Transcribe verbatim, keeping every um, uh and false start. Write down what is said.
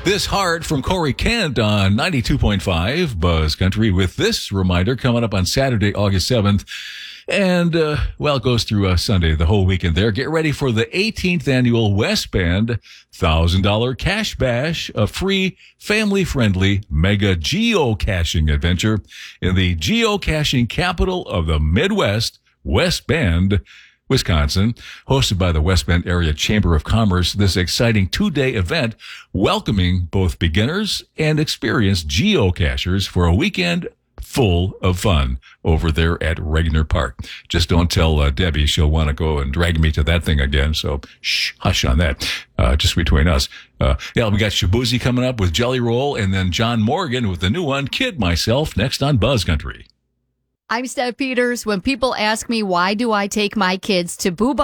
This Heart from Corey Kent on ninety-two point five Buzz Country with this reminder coming up on Saturday, August seventh. And, uh, well, it goes through uh, Sunday, the whole weekend there. Get ready for the eighteenth annual West Bend one thousand dollars Cash Bash, a free, family-friendly mega geocaching adventure in the geocaching capital of the Midwest, West Bend, Wisconsin. Hosted by the West Bend Area Chamber of Commerce, this exciting two-day event welcoming both beginners and experienced geocachers for a weekend full of fun over there at Regner Park. Just don't tell uh, Debbie. She'll want to go and drag me to that thing again. So shh, hush on that. Uh, just between us. Uh, yeah, we got Shabuzi coming up with Jelly Roll, and then John Morgan with the new one, Kid Myself, next on Buzz Country. I'm Steph Peters. When people ask me, why do I take my kids to Boo